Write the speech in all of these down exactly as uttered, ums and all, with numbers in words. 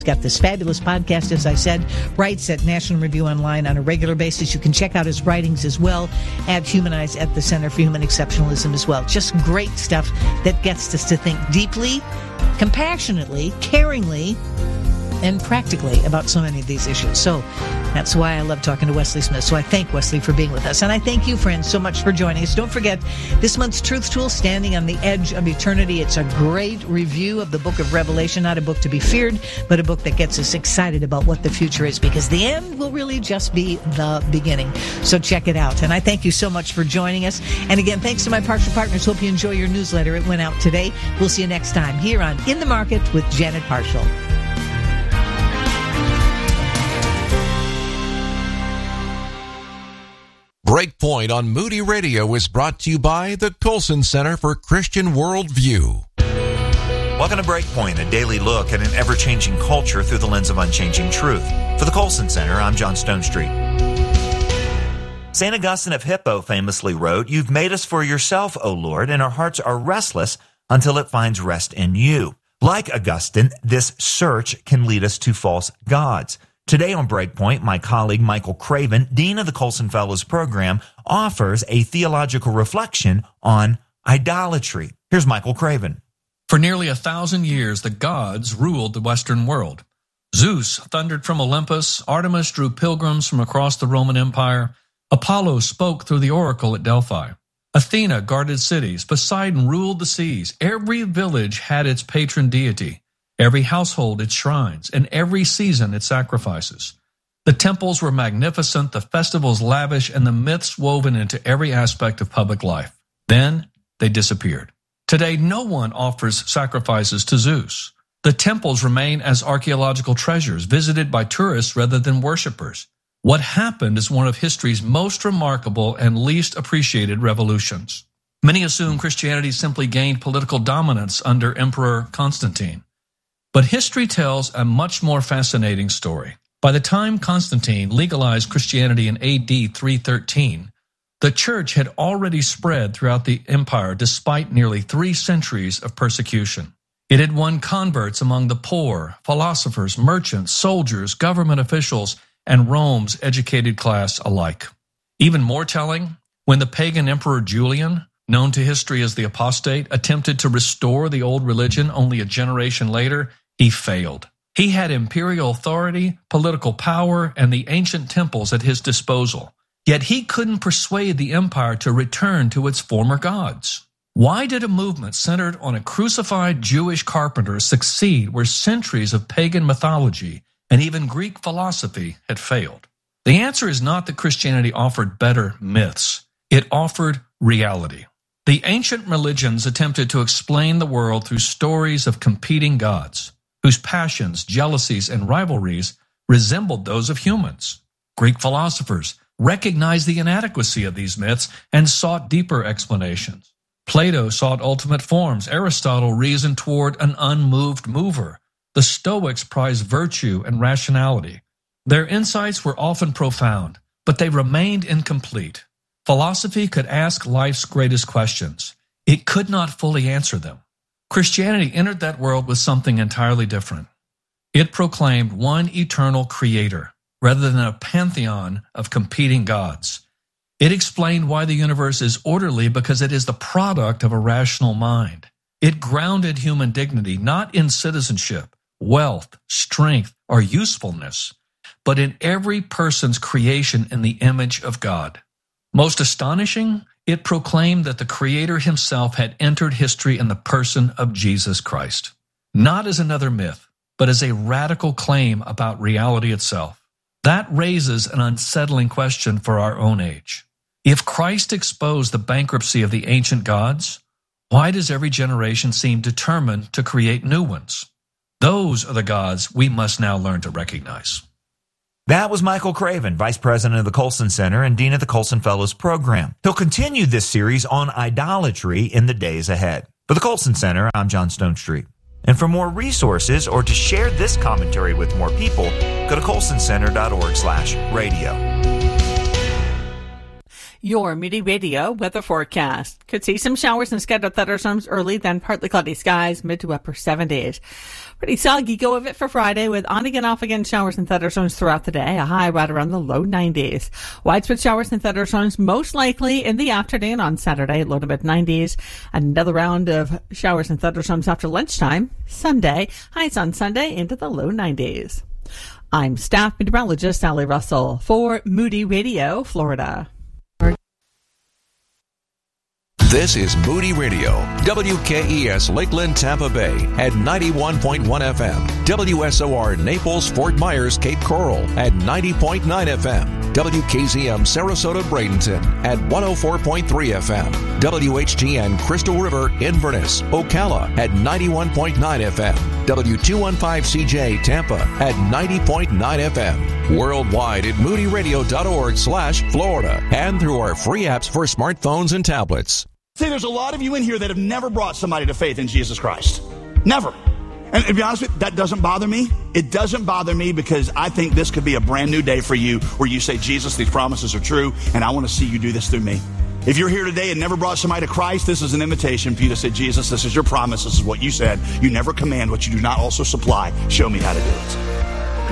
got this fabulous podcast, as I said, writes at National Review Online on a regular basis. You can check out his writings as well at Humanize at the Center for Human Exceptionalism as well. Just great stuff that gets us to think deeply, compassionately, caringly, and practically about so many of these issues. So that's why I love talking to Wesley Smith. So I thank Wesley for being with us. And I thank you, friends, so much for joining us. Don't forget, this month's Truth Tool, Standing on the Edge of Eternity. It's a great review of the book of Revelation, not a book to be feared, but a book that gets us excited about what the future is, because the end will really just be the beginning. So check it out. And I thank you so much for joining us. And again, thanks to my Partial Partners. Hope you enjoy your newsletter. It went out today. We'll see you next time here on In the Market with Janet Partial. Breakpoint on Moody Radio is brought to you by the Colson Center for Christian Worldview. Welcome to Breakpoint, a daily look at an ever-changing culture through the lens of unchanging truth. For the Colson Center, I'm John Stonestreet. Saint Augustine of Hippo famously wrote, "You've made us for yourself, O Lord, and our hearts are restless until it finds rest in you." Like Augustine, this search can lead us to false gods. Today on Breakpoint, my colleague Michael Craven, Dean of the Colson Fellows Program, offers a theological reflection on idolatry. Here's Michael Craven. For nearly a thousand years, the gods ruled the Western world. Zeus thundered from Olympus, Artemis drew pilgrims from across the Roman Empire, Apollo spoke through the oracle at Delphi. Athena guarded cities, Poseidon ruled the seas. Every village had its patron deity. Every household its shrines, and every season its sacrifices. The temples were magnificent, the festivals lavish, and the myths woven into every aspect of public life. Then they disappeared. Today, no one offers sacrifices to Zeus. The temples remain as archaeological treasures, visited by tourists rather than worshipers. What happened is one of history's most remarkable and least appreciated revolutions. Many assume Christianity simply gained political dominance under Emperor Constantine. But history tells a much more fascinating story. By the time Constantine legalized Christianity in A D three thirteen, the church had already spread throughout the empire despite nearly three centuries of persecution. It had won converts among the poor, philosophers, merchants, soldiers, government officials, and Rome's educated class alike. Even more telling, when the pagan Emperor Julian, known to history as the apostate, attempted to restore the old religion only a generation later, he failed. He had imperial authority, political power, and the ancient temples at his disposal. Yet he couldn't persuade the empire to return to its former gods. Why did a movement centered on a crucified Jewish carpenter succeed where centuries of pagan mythology and even Greek philosophy had failed? The answer is not that Christianity offered better myths. It offered reality. The ancient religions attempted to explain the world through stories of competing gods, whose passions, jealousies, and rivalries resembled those of humans. Greek philosophers recognized the inadequacy of these myths and sought deeper explanations. Plato sought ultimate forms. Aristotle reasoned toward an unmoved mover. The Stoics prized virtue and rationality. Their insights were often profound, but they remained incomplete. Philosophy could ask life's greatest questions. It could not fully answer them. Christianity entered that world with something entirely different. It proclaimed one eternal creator, rather than a pantheon of competing gods. It explained why the universe is orderly because it is the product of a rational mind. It grounded human dignity not in citizenship, wealth, strength, or usefulness, but in every person's creation in the image of God. Most astonishing, it proclaimed that the Creator himself had entered history in the person of Jesus Christ, not as another myth, but as a radical claim about reality itself. That raises an unsettling question for our own age. If Christ exposed the bankruptcy of the ancient gods, why does every generation seem determined to create new ones? Those are the gods we must now learn to recognize. That was Michael Craven, Vice President of the Colson Center and Dean of the Colson Fellows Program. He'll continue this series on idolatry in the days ahead. For the Colson Center, I'm John Stonestreet. And for more resources or to share this commentary with more people, go to colson center dot org slash radio. Your Moody Radio weather forecast. Could see some showers and scattered thunderstorms early, then partly cloudy skies, mid to upper seventies. Pretty soggy go of it for Friday with on-again, off-again showers and thunderstorms throughout the day. A high right around the low nineties. Widespread showers and thunderstorms most likely in the afternoon on Saturday, low to mid nineties. Another round of showers and thunderstorms after lunchtime, Sunday. Highs on Sunday into the low nineties. I'm staff meteorologist Sally Russell for Moody Radio, Florida. This is Moody Radio, W K E S Lakeland, Tampa Bay at ninety-one point one F M, W S O R Naples, Fort Myers, Cape Coral at ninety point nine F M, W K Z M Sarasota, Bradenton at one oh four point three F M, W H T N Crystal River, Inverness, Ocala at ninety-one point nine F M, W two fifteen C J Tampa at ninety point nine F M, worldwide at moodyradio.org slash Florida, and through our free apps for smartphones and tablets. See, there's a lot of you in here that have never brought somebody to faith in Jesus Christ. Never. And to be honest with you, that doesn't bother me. It doesn't bother me because I think this could be a brand new day for you where you say, Jesus, these promises are true, and I want to see you do this through me. If you're here today and never brought somebody to Christ, this is an invitation for you to say, Jesus, this is your promise. This is what you said. You never command what you do not also supply. Show me how to do it.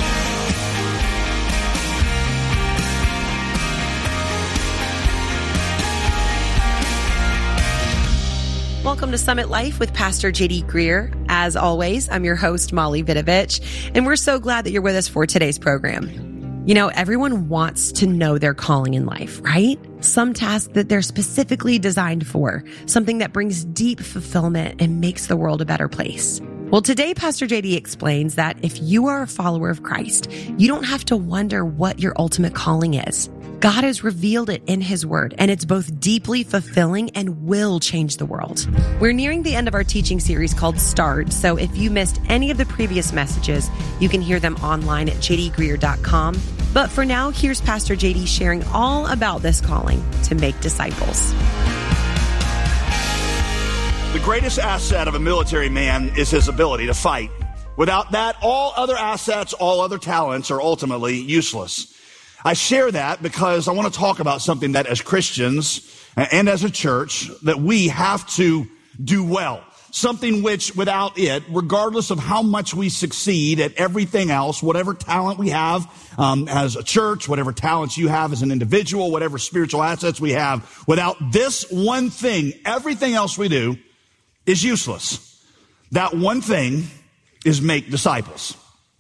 Welcome to Summit Life with Pastor J D Greer. As always, I'm your host, Molly Vidovich, and we're so glad that you're with us for today's program. You know, everyone wants to know their calling in life, right? Some task that they're specifically designed for, something that brings deep fulfillment and makes the world a better place. Well, today, Pastor J D explains that if you are a follower of Christ, you don't have to wonder what your ultimate calling is. God has revealed it in His Word, and it's both deeply fulfilling and will change the world. We're nearing the end of our teaching series called Start, so if you missed any of the previous messages, you can hear them online at j d greer dot com. But for now, here's Pastor J D sharing all about this calling to make disciples. The greatest asset of a military man is his ability to fight. Without that, all other assets, all other talents are ultimately useless. I share that because I want to talk about something that as Christians and as a church that we have to do well. Something which without it, regardless of how much we succeed at everything else, whatever talent we have um, as a church, whatever talents you have as an individual, whatever spiritual assets we have, without this one thing, everything else we do is useless. That one thing is make disciples.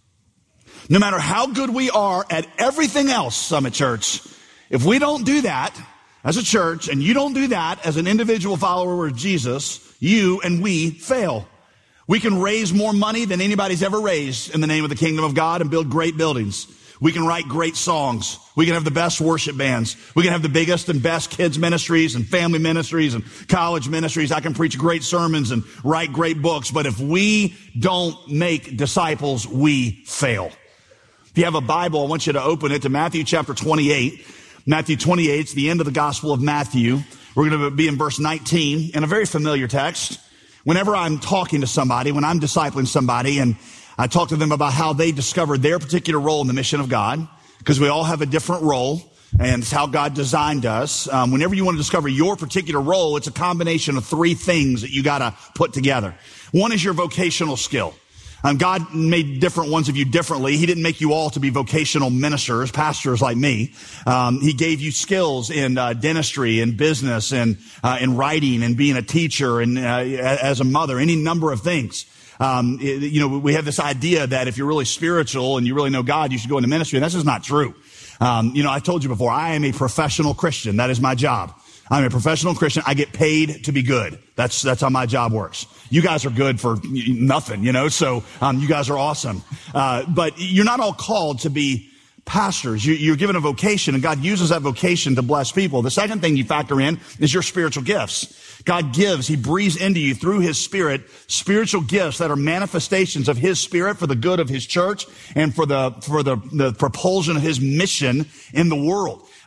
No matter how good we are at everything else, Summit Church, if we don't do that as a church and you don't do that as an individual follower of Jesus, you and we fail. We can raise more money than anybody's ever raised in the name of the kingdom of God and build great buildings. We can write great songs. We can have the best worship bands. We can have the biggest and best kids ministries and family ministries and college ministries. I can preach great sermons and write great books. But if we don't make disciples, we fail. If you have a Bible, I want you to open it to Matthew chapter twenty-eight. Matthew twenty-eight is the end of the Gospel of Matthew. We're going to be in verse nineteen in a very familiar text. Whenever I'm talking to somebody, when I'm discipling somebody and I talk to them about how they discovered their particular role in the mission of God, because we all have a different role and it's how God designed us. Um, whenever you want to discover your particular role, it's a combination of three things that you got to put together. One is your vocational skill. Um, God made different ones of you differently. He didn't make you all to be vocational ministers, pastors like me. Um, he gave you skills in uh, dentistry and business and uh, in writing and being a teacher and uh, as a mother, any number of things. Um, it, you know, we have this idea that if you're really spiritual and you really know God, you should go into ministry. And that's just not true. Um, you know, I told you before, I am a professional Christian. That is my job. I'm a professional Christian. I get paid to be good. That's, that's how my job works. You guys are good for nothing, you know, so, um, you guys are awesome. Uh, but you're not all called to be pastors. You, you're given a vocation and God uses that vocation to bless people. The second thing you factor in is your spiritual gifts. God gives, He breathes into you through His Spirit, spiritual gifts that are manifestations of His Spirit for the good of His church and for the, for the, the propulsion of His mission in the world.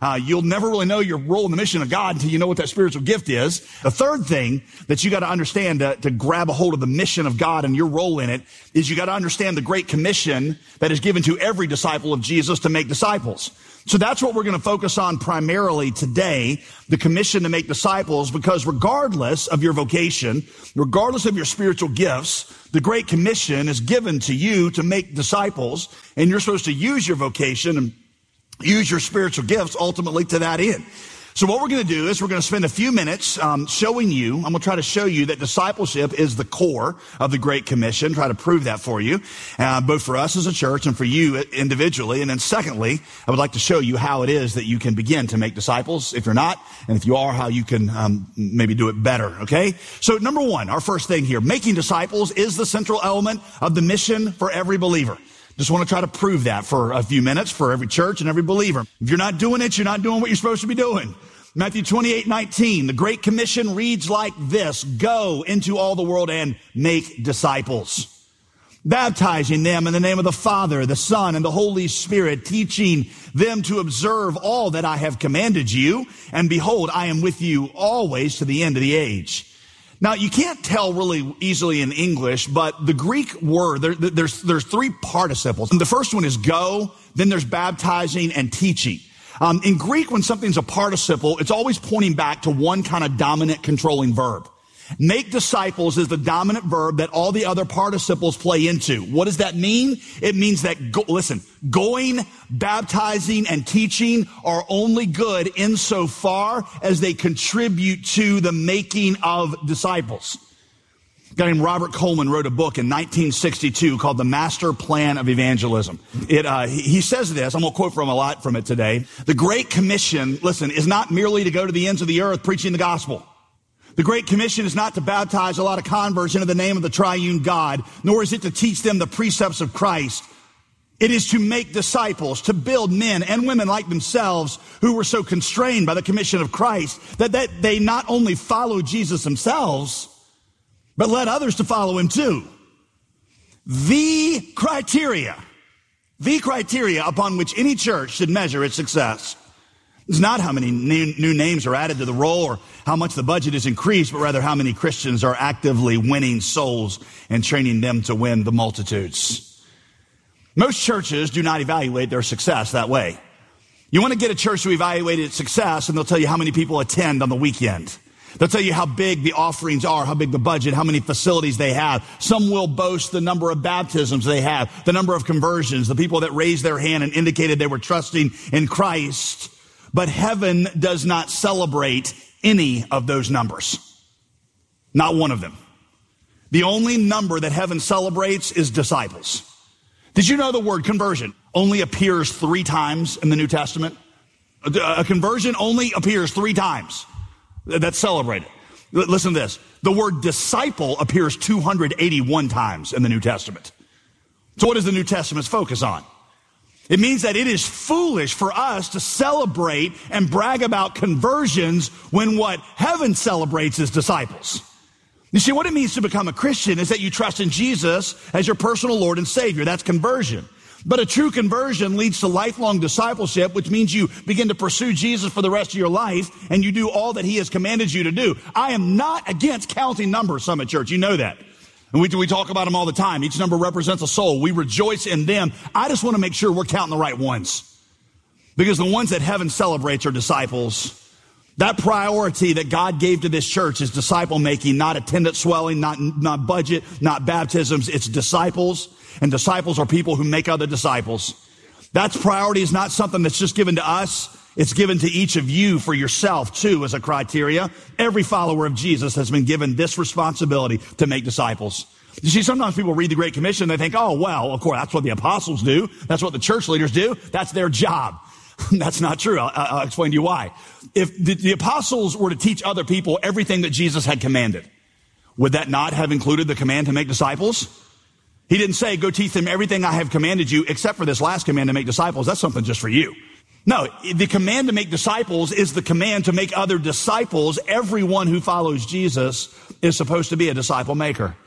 Uh, you'll never really know your role in the mission of God until you know what that spiritual gift is. The third thing that you got to understand to, to grab a hold of the mission of God and your role in it is you got to understand the Great Commission that is given to every disciple of Jesus to make disciples. So that's what we're going to focus on primarily today, the commission to make disciples, because regardless of your vocation, regardless of your spiritual gifts, the Great Commission is given to you to make disciples, and you're supposed to use your vocation and use your spiritual gifts ultimately to that end. So what we're going to do is we're going to spend a few minutes um, showing you, I'm going to try to show you that discipleship is the core of the Great Commission, try to prove that for you, uh, both for us as a church and for you individually. And then secondly, I would like to show you how it is that you can begin to make disciples if you're not, and if you are, how you can um, maybe do it better, okay? So number one, our first thing here, making disciples is the central element of the mission for every believer. Just want to try to prove that for a few minutes for every church and every believer. If you're not doing it, you're not doing what you're supposed to be doing. Matthew twenty-eight nineteen, the Great Commission reads like this: go into all the world and make disciples, baptizing them in the name of the Father, the Son, and the Holy Spirit, teaching them to observe all that I have commanded you. And behold, I am with you always to the end of the age. Now, you can't tell really easily in English, but the Greek word, there, there's, there's three participles. And the first one is go, then there's baptizing and teaching. Um, in Greek, when something's a participle, it's always pointing back to one kind of dominant controlling verb. Make disciples is the dominant verb that all the other participles play into. What does that mean? It means that, go, listen, going, baptizing, and teaching are only good insofar as they contribute to the making of disciples. A guy named Robert Coleman wrote a book in nineteen sixty-two called The Master Plan of Evangelism. It, uh, he says this, I'm going to quote from a lot from it today. The Great Commission, listen, is not merely to go to the ends of the earth preaching the gospel. The Great Commission is not to baptize a lot of converts into the name of the triune God, nor is it to teach them the precepts of Christ. It is to make disciples, to build men and women like themselves who were so constrained by the commission of Christ that, that they not only follow Jesus themselves, but led others to follow him too. The criteria, the criteria upon which any church should measure its success is not how many new, new names are added to the roll or how much the budget is increased, but rather how many Christians are actively winning souls and training them to win the multitudes. Most churches do not evaluate their success that way. You want to get a church to evaluate its success, and they'll tell you how many people attend on the weekend. They'll tell you how big the offerings are, how big the budget, how many facilities they have. Some will boast the number of baptisms they have, the number of conversions, the people that raised their hand and indicated they were trusting in Christ. But heaven does not celebrate any of those numbers. Not one of them. The only number that heaven celebrates is disciples. Did you know the word conversion only appears three times in the New Testament? A conversion only appears three times. That's celebrated. Listen to this. The word disciple appears two hundred eighty-one times in the New Testament. So what does the New Testament focus on? It means that it is foolish for us to celebrate and brag about conversions when what heaven celebrates is disciples. You see, what it means to become a Christian is that you trust in Jesus as your personal Lord and Savior. That's conversion. But a true conversion leads to lifelong discipleship, which means you begin to pursue Jesus for the rest of your life and you do all that he has commanded you to do. I am not against counting numbers, Summit Church. You know that. And we, we talk about them all the time. Each number represents a soul. We rejoice in them. I just want to make sure we're counting the right ones. Because the ones that heaven celebrates are disciples. That priority that God gave to this church is disciple making, not attendance swelling, not, not budget, not baptisms. It's disciples. And disciples are people who make other disciples. That priority is not something that's just given to us. It's given to each of you for yourself, too, as a criteria. Every follower of Jesus has been given this responsibility to make disciples. You see, sometimes people read the Great Commission and they think, oh, well, of course, that's what the apostles do. That's what the church leaders do. That's their job. That's not true. I'll, I'll explain to you why. If the, the apostles were to teach other people everything that Jesus had commanded, would that not have included the command to make disciples? He didn't say, go teach them everything I have commanded you, except for this last command to make disciples. That's something just for you. No, the command to make disciples is the command to make other disciples. Everyone who follows Jesus is supposed to be a disciple maker.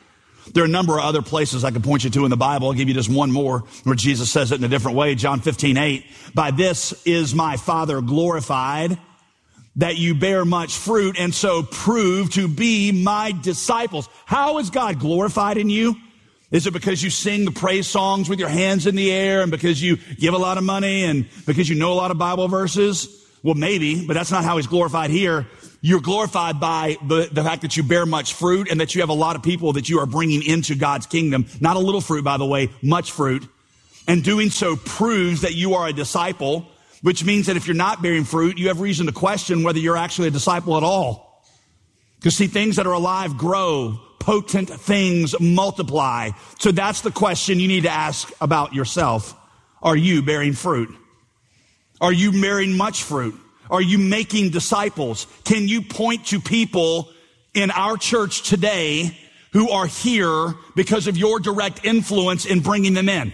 There are a number of other places I could point you to in the Bible. I'll give you just one more where Jesus says it in a different way. John fifteen eight. By this is my Father glorified, that you bear much fruit and so prove to be my disciples. How is God glorified in you? Is it because you sing the praise songs with your hands in the air and because you give a lot of money and because you know a lot of Bible verses? Well, maybe, but that's not how he's glorified here. You're glorified by the, the fact that you bear much fruit and that you have a lot of people that you are bringing into God's kingdom. Not a little fruit, by the way, much fruit. And doing so proves that you are a disciple, which means that if you're not bearing fruit, you have reason to question whether you're actually a disciple at all. Because see, things that are alive grow. Potent things multiply. So that's the question you need to ask about yourself. Are you bearing fruit? Are you bearing much fruit? Are you making disciples? Can you point to people in our church today who are here because of your direct influence in bringing them in?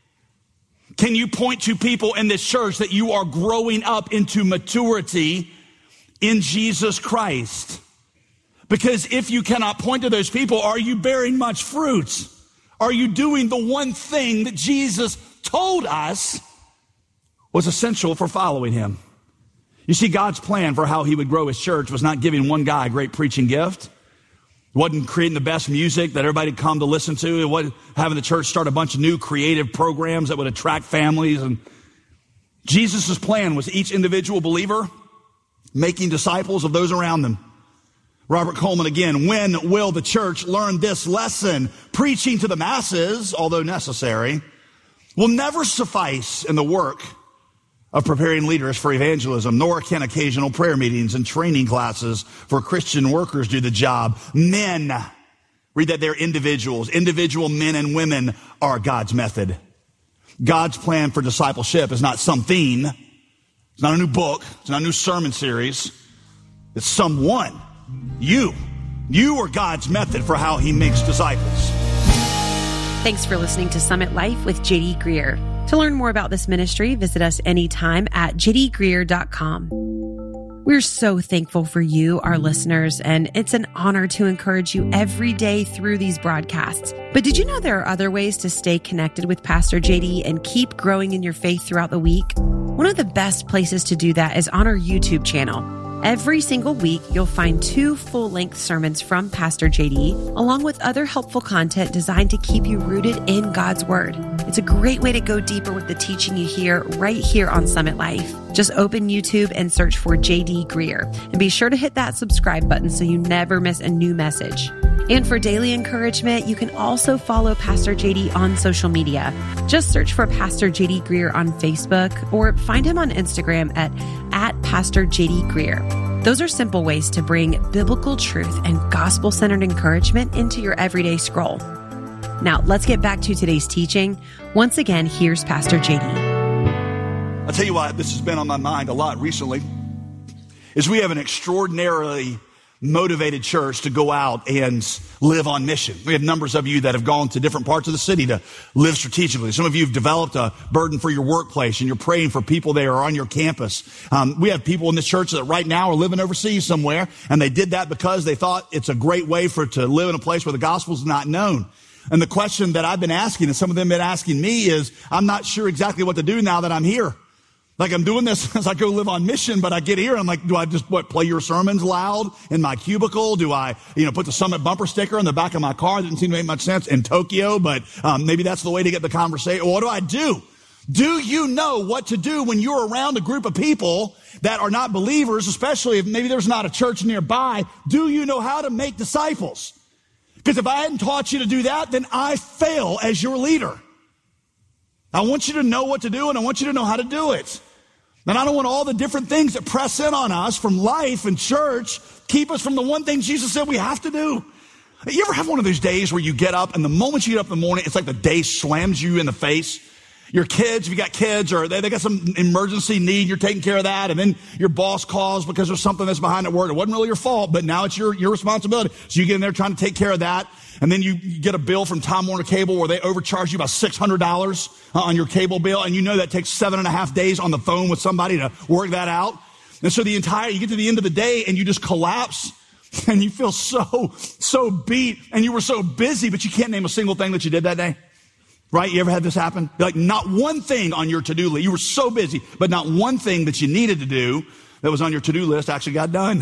Can you point to people in this church that you are growing up into maturity in Jesus Christ? Because if you cannot point to those people, are you bearing much fruit? Are you doing the one thing that Jesus told us was essential for following him? You see, God's plan for how he would grow his church was not giving one guy a great preaching gift. It wasn't creating the best music that everybody would come to listen to. It wasn't having the church start a bunch of new creative programs that would attract families. And Jesus' plan was each individual believer making disciples of those around them. Robert Coleman again, when will the church learn this lesson? Preaching to the masses, although necessary, will never suffice in the work of preparing leaders for evangelism, nor can occasional prayer meetings and training classes for Christian workers do the job. Men, read that they're individuals. Individual men and women are God's method. God's plan for discipleship is not something. It's not a new book. It's not a new sermon series. It's someone. You. You are God's method for how he makes disciples. Thanks for listening to Summit Life with J D Greer. To learn more about this ministry, visit us anytime at j d greer dot com. We're so thankful for you, our listeners, and it's an honor to encourage you every day through these broadcasts. But did you know there are other ways to stay connected with Pastor J D and keep growing in your faith throughout the week? One of the best places to do that is on our YouTube channel. Every single week, you'll find two full-length sermons from Pastor J D, along with other helpful content designed to keep you rooted in God's Word. It's a great way to go deeper with the teaching you hear right here on Summit Life. Just open YouTube and search for J D Greer, and be sure to hit that subscribe button so you never miss a new message. And for daily encouragement, you can also follow Pastor J D on social media. Just search for Pastor J D Greer on Facebook or find him on Instagram at, at Pastor J D Greer. Those are simple ways to bring biblical truth and gospel-centered encouragement into your everyday scroll. Now, let's get back to today's teaching. Once again, here's Pastor J D. I'll tell you why this has been on my mind a lot recently, is we have an extraordinarily motivated church to go out and live on mission. We have numbers of you that have gone to different parts of the city to live strategically. Some of you have developed a burden for your workplace and you're praying for people that are on your campus. Um, we have people in this church that right now are living overseas somewhere, and they did that because they thought it's a great way for to live in a place where the gospel is not known. And the question that I've been asking, and some of them have been asking me, is I'm not sure exactly what to do now that I'm here. Like, I'm doing this as I go live on mission, but I get here, I'm like, do I just, what, play your sermons loud in my cubicle? Do I, you know, put the Summit bumper sticker on the back of my car? That didn't seem to make much sense in Tokyo, but um, maybe that's the way to get the conversation. What do I do? Do you know what to do when you're around a group of people that are not believers, especially if maybe there's not a church nearby? Do you know how to make disciples? Because if I hadn't taught you to do that, then I fail as your leader. I want you to know what to do, and I want you to know how to do it. And I don't want all the different things that press in on us from life and church keep us from the one thing Jesus said we have to do. You ever have one of those days where you get up, and the moment you get up in the morning, it's like the day slams you in the face? Your kids, if you got kids, or they, they got some emergency need, you're taking care of that, and then your boss calls because there's something that's behind at work. It wasn't really your fault, but now it's your, your responsibility. So you get in there trying to take care of that, and then you, you get a bill from Time Warner Cable where they overcharge you by six hundred dollars on your cable bill, and you know that takes seven and a half days on the phone with somebody to work that out. And so the entire, you get to the end of the day and you just collapse, and you feel so, so beat, and you were so busy, but you can't name a single thing that you did that day? Right? You ever had this happen? Like not one thing on your to-do list. You were so busy, but not one thing that you needed to do that was on your to-do list actually got done.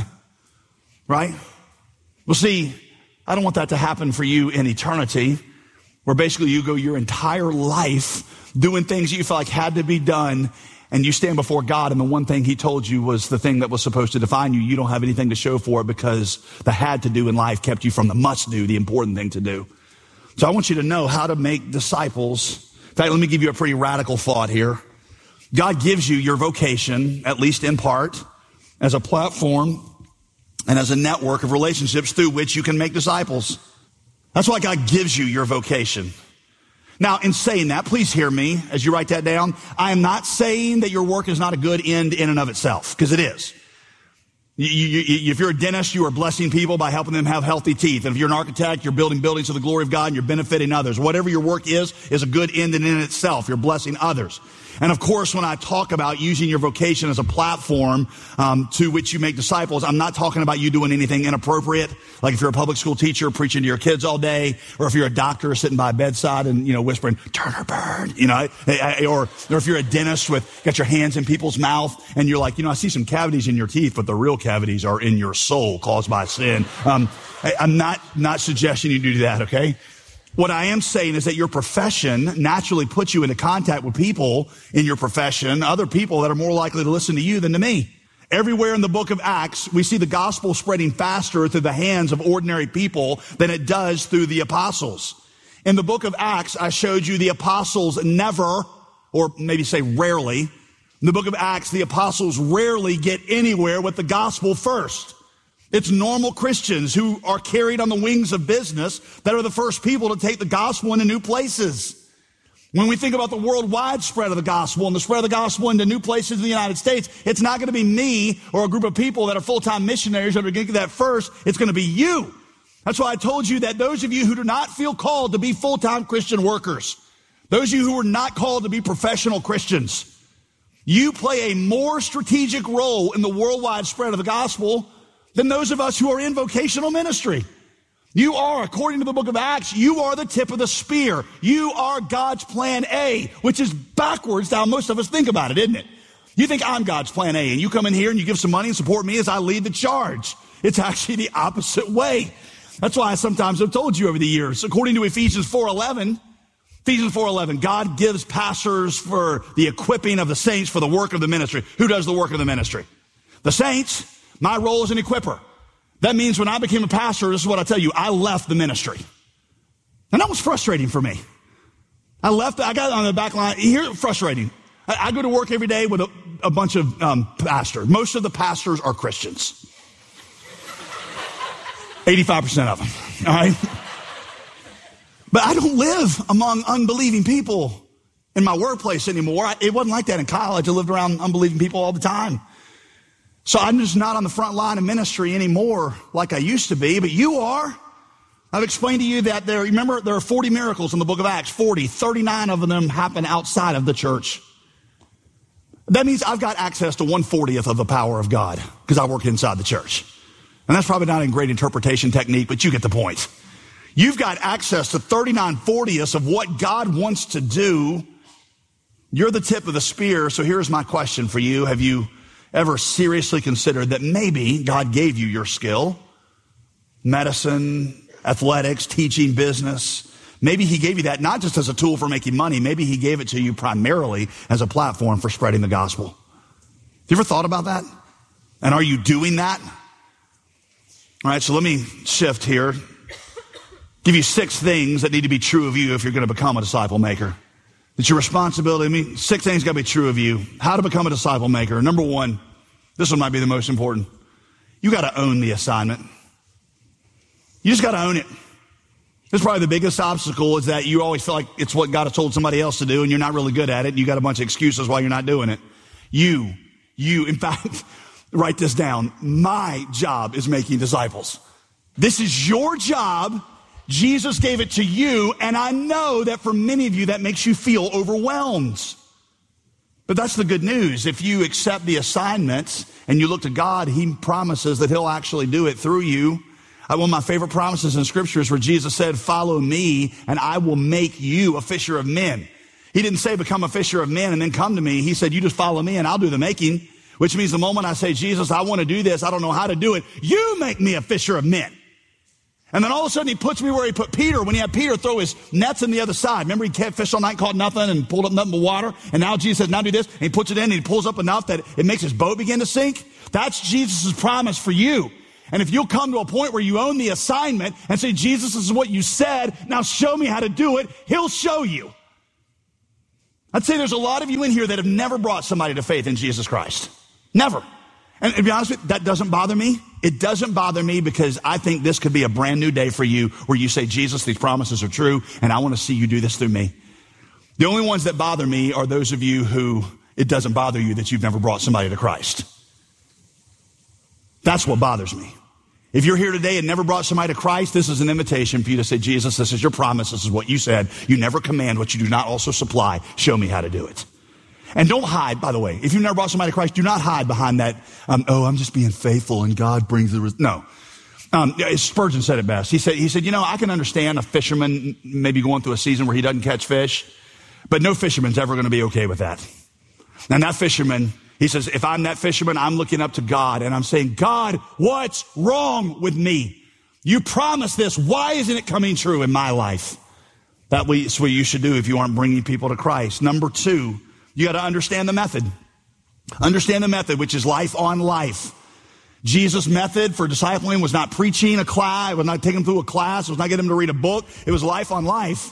Right? Well, see, I don't want that to happen for you in eternity, where basically you go your entire life doing things that you felt like had to be done, and you stand before God, and the one thing he told you was the thing that was supposed to define you. You don't have anything to show for it because the had to do in life kept you from the must do, the important thing to do. So I want you to know how to make disciples. In fact, let me give you a pretty radical thought here. God gives you your vocation, at least in part, as a platform and as a network of relationships through which you can make disciples. That's why God gives you your vocation. Now, in saying that, please hear me as you write that down. I am not saying that your work is not a good end in and of itself, because it is. You, you, if you're a dentist, you are blessing people by helping them have healthy teeth. And if you're an architect, you're building buildings to the glory of God and you're benefiting others. Whatever your work is, is a good end in and in itself. You're blessing others. And of course, when I talk about using your vocation as a platform um, to which you make disciples, I'm not talking about you doing anything inappropriate. Like if you're a public school teacher preaching to your kids all day, or if you're a doctor sitting by a bedside and, you know, whispering, Turner Bird, you know, or, or if you're a dentist with, got your hands in people's mouth and you're like, you know, I see some cavities in your teeth, but the real cavities are in your soul caused by sin. Um, I, I'm not, not suggesting you do that, okay? What I am saying is that your profession naturally puts you into contact with people in your profession, other people that are more likely to listen to you than to me. Everywhere in the book of Acts, we see the gospel spreading faster through the hands of ordinary people than it does through the apostles. In the book of Acts, I showed you the apostles never, or maybe say rarely, in the book of Acts, the apostles rarely get anywhere with the gospel first. It's normal Christians who are carried on the wings of business that are the first people to take the gospel into new places. When we think about the worldwide spread of the gospel and the spread of the gospel into new places in the United States, it's not going to be me or a group of people that are full-time missionaries that are going to get that first. It's going to be you. That's why I told you that those of you who do not feel called to be full-time Christian workers, those of you who are not called to be professional Christians, you play a more strategic role in the worldwide spread of the gospel than those of us who are in vocational ministry. You are, according to the book of Acts, you are the tip of the spear. You are God's plan A, which is backwards to how most of us think about it, isn't it? You think I'm God's plan A, and you come in here and you give some money and support me as I lead the charge. It's actually the opposite way. That's why I sometimes have told you over the years, according to Ephesians four eleven, Ephesians four eleven, God gives pastors for the equipping of the saints for the work of the ministry. Who does the work of the ministry? The saints. My role is an equipper. That means when I became a pastor, this is what I tell you, I left the ministry. And that was frustrating for me. I left, I got on the back line. Here, frustrating. I, I go to work every day with a, a bunch of um, pastors. Most of the pastors are Christians. eighty-five percent of them, all right? But I don't live among unbelieving people in my workplace anymore. I, it wasn't like that in college. I lived around unbelieving people all the time. So I'm just not on the front line of ministry anymore like I used to be, but you are. I've explained to you that there, remember, there are forty miracles in the book of Acts, forty, thirty-nine of them happen outside of the church. That means I've got access to one fortieth of the power of God because I work inside the church. And that's probably not a great interpretation technique, but you get the point. You've got access to thirty-nine fortieths of what God wants to do. You're the tip of the spear, so here's my question for you. Have you ever seriously considered that maybe God gave you your skill, medicine, athletics, teaching, business? Maybe he gave you that not just as a tool for making money. Maybe he gave it to you primarily as a platform for spreading the gospel. Have you ever thought about that? And are you doing that? All right, so let me shift here. Give you six things that need to be true of you if you're going to become a disciple maker. It's your responsibility. I mean, six things got to be true of you. How to become a disciple maker. Number one, this one might be the most important. You got to own the assignment. You just got to own it. This is probably the biggest obstacle, is that you always feel like it's what God has told somebody else to do and you're not really good at it. And you got a bunch of excuses why you're not doing it. You, you, in fact, write this down. My job is making disciples. This is your job. Jesus gave it to you, and I know that for many of you that makes you feel overwhelmed. But that's the good news. If you accept the assignments and you look to God, he promises that he'll actually do it through you. One of my favorite promises in Scripture is where Jesus said, follow me and I will make you a fisher of men. He didn't say become a fisher of men and then come to me. He said, you just follow me and I'll do the making, which means the moment I say, Jesus, I want to do this, I don't know how to do it, you make me a fisher of men. And then all of a sudden he puts me where he put Peter when he had Peter throw his nets in the other side. Remember he kept fish all night, caught nothing and pulled up nothing but water. And now Jesus says, now do this. And he puts it in and he pulls up enough that it makes his boat begin to sink. That's Jesus' promise for you. And if you'll come to a point where you own the assignment and say, Jesus, this is what you said, now show me how to do it, he'll show you. I'd say there's a lot of you in here that have never brought somebody to faith in Jesus Christ. Never. And to be honest with you, that doesn't bother me. It doesn't bother me because I think this could be a brand new day for you where you say, Jesus, these promises are true, and I want to see you do this through me. The only ones that bother me are those of you who it doesn't bother you that you've never brought somebody to Christ. That's what bothers me. If you're here today and never brought somebody to Christ, this is an invitation for you to say, Jesus, this is your promise. This is what you said. You never command what you do not also supply. Show me how to do it. And don't hide, by the way. If you've never brought somebody to Christ, do not hide behind that, um, oh, I'm just being faithful and God brings the... Res-. No. Um, Spurgeon said it best. He said, he said, you know, I can understand a fisherman maybe going through a season where he doesn't catch fish, but no fisherman's ever going to be okay with that. And that fisherman... He says, if I'm that fisherman, I'm looking up to God and I'm saying, God, what's wrong with me? You promised this. Why isn't it coming true in my life? That's what you should do if you aren't bringing people to Christ. Number two, you got to understand the method. Understand the method, which is life on life. Jesus' method for discipling was not preaching a class. It was not taking them through a class. It was not getting them to read a book. It was life on life.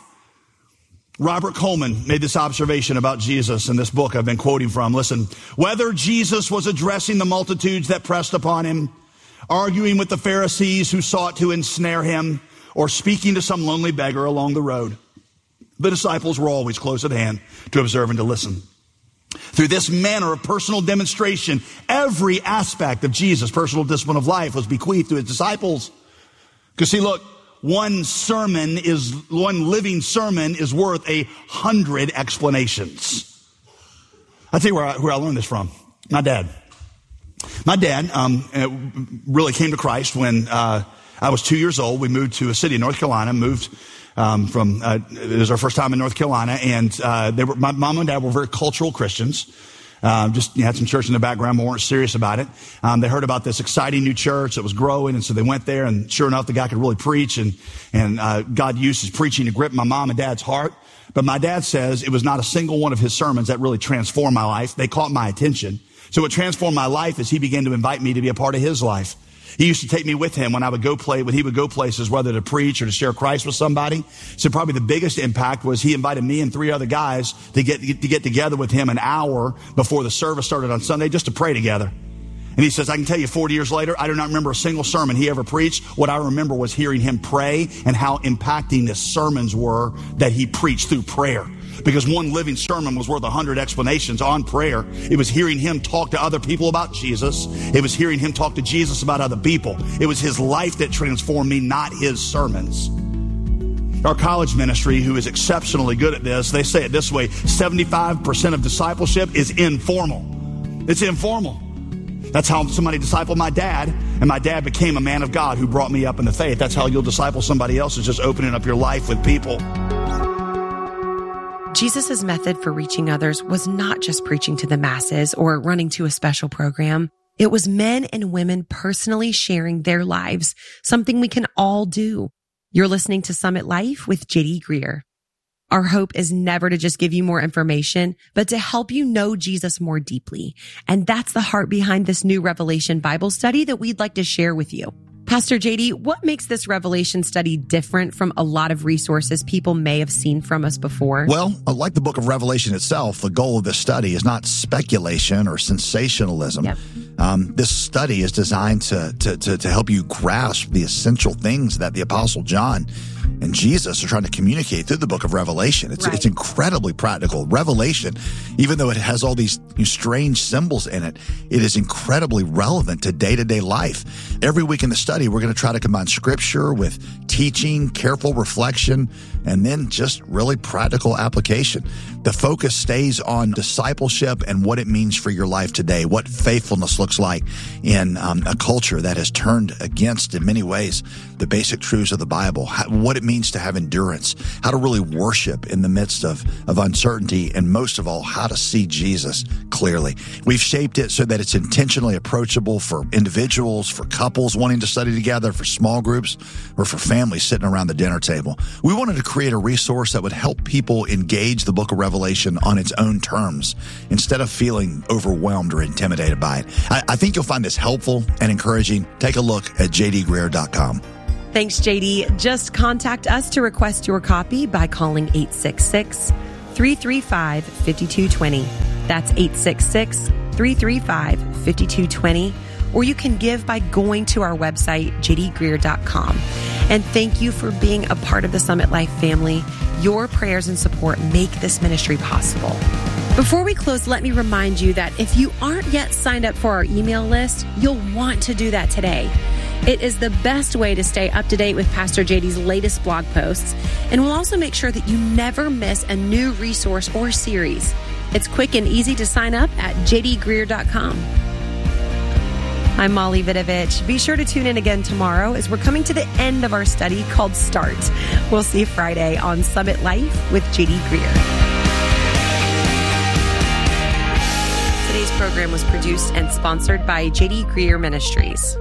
Robert Coleman made this observation about Jesus in this book I've been quoting from. Listen, whether Jesus was addressing the multitudes that pressed upon him, arguing with the Pharisees who sought to ensnare him, or speaking to some lonely beggar along the road, the disciples were always close at hand to observe and to listen. Through this manner of personal demonstration, every aspect of Jesus' personal discipline of life was bequeathed to his disciples. Because see, look, One sermon is, one living sermon is worth a hundred explanations. I'll tell you where I, where I learned this from. My dad. My dad um, really came to Christ when uh, I was two years old. We moved to a city in North Carolina, moved um, from, uh, it was our first time in North Carolina, and uh, they were, my mom and dad were very cultural Christians. Uh, just you know, had some church in the background, but weren't serious about it. Um, they heard about this exciting new church that was growing, and so they went there. And sure enough, the guy could really preach, and and uh, God used his preaching to grip my mom and dad's heart. But my dad says it was not a single one of his sermons that really transformed my life. They caught my attention. So what transformed my life is he began to invite me to be a part of his life. He used to take me with him when I would go play, when he would go places, whether to preach or to share Christ with somebody. So probably the biggest impact was he invited me and three other guys to get, to get together with him an hour before the service started on Sunday just to pray together. And he says, I can tell you forty years later, I do not remember a single sermon he ever preached. What I remember was hearing him pray and how impacting his sermons were that he preached through prayer. Because one living sermon was worth a hundred explanations on prayer. It was hearing him talk to other people about Jesus. It was hearing him talk to Jesus about other people. It was his life that transformed me, not his sermons. Our college ministry, who is exceptionally good at this, they say it this way, seventy-five percent of discipleship is informal. It's informal. That's how somebody discipled my dad, and my dad became a man of God who brought me up in the faith. That's how you'll disciple somebody else, is just opening up your life with people. Jesus' method for reaching others was not just preaching to the masses or running to a special program. It was men and women personally sharing their lives, something we can all do. You're listening to Summit Life with J D Greer. Our hope is never to just give you more information, but to help you know Jesus more deeply. And that's the heart behind this new Revelation Bible study that we'd like to share with you. Pastor J D, what makes this Revelation study different from a lot of resources people may have seen from us before? Well, like the book of Revelation itself, the goal of this study is not speculation or sensationalism. Yep. Um, this study is designed to, to, to, to help you grasp the essential things that the Apostle John and Jesus are trying to communicate through the book of Revelation. It's, right. it's incredibly practical. Revelation, even though it has all these strange symbols in it, it is incredibly relevant to day-to-day life. Every week in the study, we're going to try to combine scripture with teaching, careful reflection, and then just really practical application. The focus stays on discipleship and what it means for your life today, what faithfulness looks like in um, a culture that has turned against, in many ways, the basic truths of the Bible, how, what it means to have endurance, how to really worship in the midst of, of uncertainty, and most of all, how to see Jesus clearly. We've shaped it so that it's intentionally approachable for individuals, for couples wanting to study together, for small groups, or for families sitting around the dinner table. We wanted to create a resource that would help people engage the book of Revelation on its own terms instead of feeling overwhelmed or intimidated by it. I, I think you'll find this helpful and encouraging. Take a look at j d greer dot com. Thanks, J D. Just contact us to request your copy by calling eight six six, three three five, five two two zero. That's eight six six, three three five, five two two zero. Or you can give by going to our website, j d greer dot com. And thank you for being a part of the Summit Life family. Your prayers and support make this ministry possible. Before we close, let me remind you that if you aren't yet signed up for our email list, you'll want to do that today. It is the best way to stay up to date with Pastor J D's latest blog posts, and will also make sure that you never miss a new resource or series. It's quick and easy to sign up at j d greer dot com. I'm Molly Vidovich. Be sure to tune in again tomorrow as we're coming to the end of our study called Start. We'll see you Friday on Summit Life with J D Greer. Today's program was produced and sponsored by J D Greer Ministries.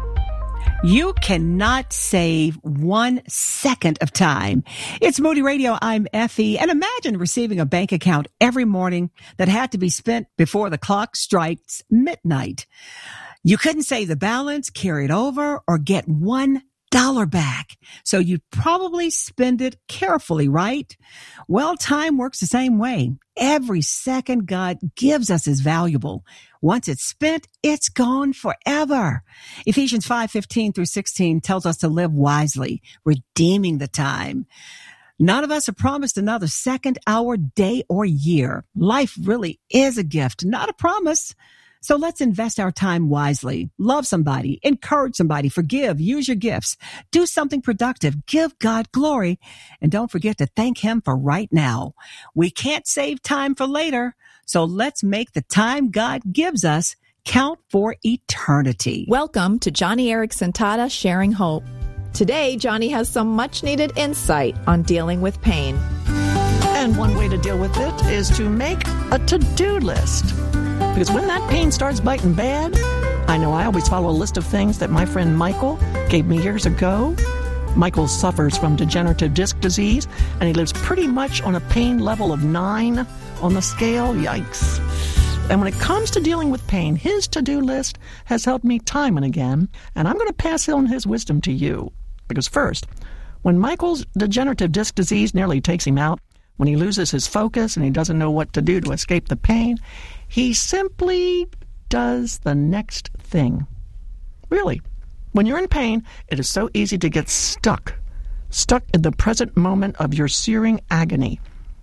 You cannot save one second of time. It's Moody Radio. I'm Effie. And imagine receiving a bank account every morning that had to be spent before the clock strikes midnight. You couldn't save the balance, carry it over, or get one dollar back. So you'd probably spend it carefully, right? Well, time works the same way. Every second God gives us is valuable. Once it's spent, it's gone forever. Ephesians five fifteen through sixteen tells us to live wisely, redeeming the time. None of us are promised another second, hour, day, or year. Life really is a gift, not a promise. So let's invest our time wisely. Love somebody, encourage somebody, forgive, use your gifts, do something productive, give God glory, and don't forget to thank Him for right now. We can't save time for later, so let's make the time God gives us count for eternity. Welcome to Johnny Erickson Tata Sharing Hope. Today, Johnny has some much-needed insight on dealing with pain. And one way to deal with it is to make a to-do list. Because when that pain starts biting bad, I know I always follow a list of things that my friend Michael gave me years ago. Michael suffers from degenerative disc disease, and he lives pretty much on a pain level of nine on the scale. Yikes. And when it comes to dealing with pain, his to-do list has helped me time and again, and I'm going to pass on his wisdom to you. Because first, when Michael's degenerative disc disease nearly takes him out, when he loses his focus and he doesn't know what to do to escape the pain, he simply does the next thing. Really, when you're in pain, it is so easy to get stuck, stuck in the present moment of your searing agony.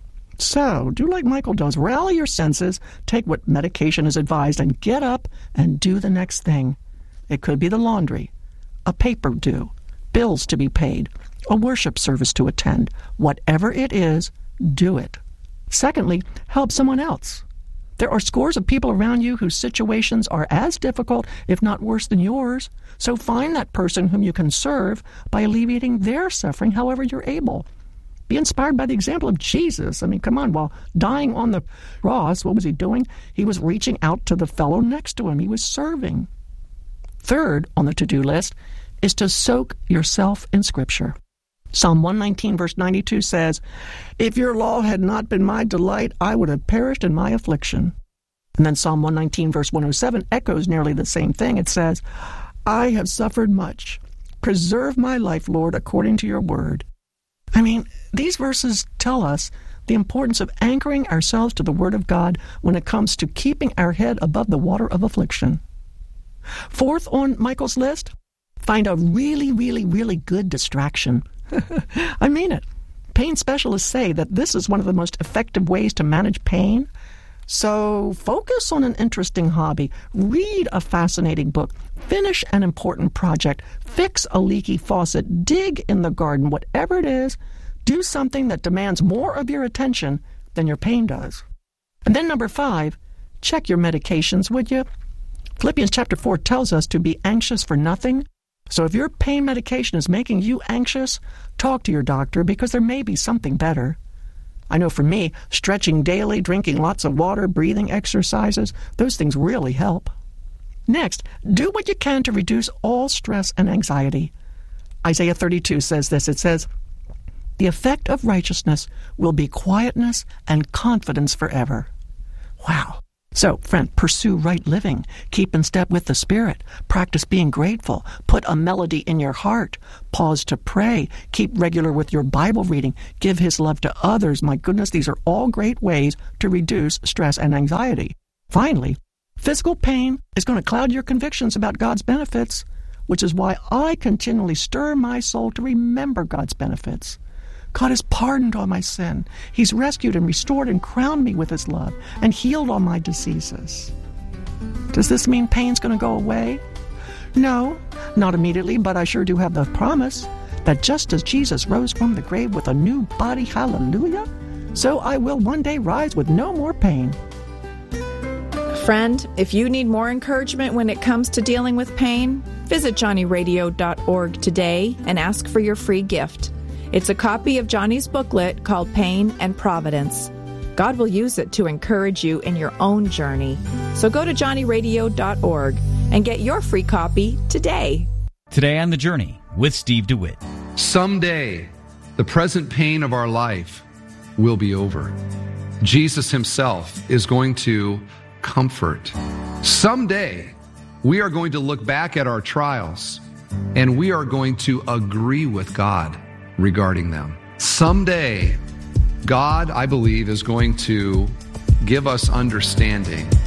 So, do like Michael does. Rally your senses, take what medication is advised, and get up and do the next thing. It could be the laundry, a paper due, bills to be paid, a worship service to attend. Whatever it is, do it. Secondly, help someone else. There are scores of people around you whose situations are as difficult, if not worse than yours. So find that person whom you can serve by alleviating their suffering however you're able. Be inspired by the example of Jesus. I mean, come on, while dying on the cross, what was he doing? He was reaching out to the fellow next to him. He was serving. Third on the to-do list is to soak yourself in Scripture. Psalm one nineteen, verse ninety-two says, "If your law had not been my delight, I would have perished in my affliction." And then Psalm one nineteen, verse one oh seven echoes nearly the same thing. It says, "I have suffered much. Preserve my life, Lord, according to your word." I mean, these verses tell us the importance of anchoring ourselves to the Word of God when it comes to keeping our head above the water of affliction. Fourth on Michael's list, find a really, really, really good distraction. I mean it. Pain specialists say that this is one of the most effective ways to manage pain. So focus on an interesting hobby, read a fascinating book, finish an important project, fix a leaky faucet, dig in the garden, whatever it is, do something that demands more of your attention than your pain does. And then number five, check your medications, would you? Philippians chapter four tells us to be anxious for nothing. So if your pain medication is making you anxious, talk to your doctor because there may be something better. I know for me, stretching daily, drinking lots of water, breathing exercises, those things really help. Next, do what you can to reduce all stress and anxiety. Isaiah thirty-two says this. It says, "The effect of righteousness will be quietness and confidence forever." Wow. So, friend, pursue right living. Keep in step with the Spirit. Practice being grateful. Put a melody in your heart. Pause to pray. Keep regular with your Bible reading. Give His love to others. My goodness, these are all great ways to reduce stress and anxiety. Finally, physical pain is going to cloud your convictions about God's benefits, which is why I continually stir my soul to remember God's benefits. God has pardoned all my sin. He's rescued and restored and crowned me with His love and healed all my diseases. Does this mean pain's going to go away? No, not immediately, but I sure do have the promise that just as Jesus rose from the grave with a new body, hallelujah, so I will one day rise with no more pain. Friend, if you need more encouragement when it comes to dealing with pain, visit johnny radio dot org today and ask for your free gift. It's a copy of Johnny's booklet called Pain and Providence. God will use it to encourage you in your own journey. So go to johnny radio dot org and get your free copy today. Today on The Journey with Steve DeWitt. Someday, the present pain of our life will be over. Jesus Himself is going to comfort. Someday, we are going to look back at our trials and we are going to agree with God regarding them. Someday, God, I believe, is going to give us understanding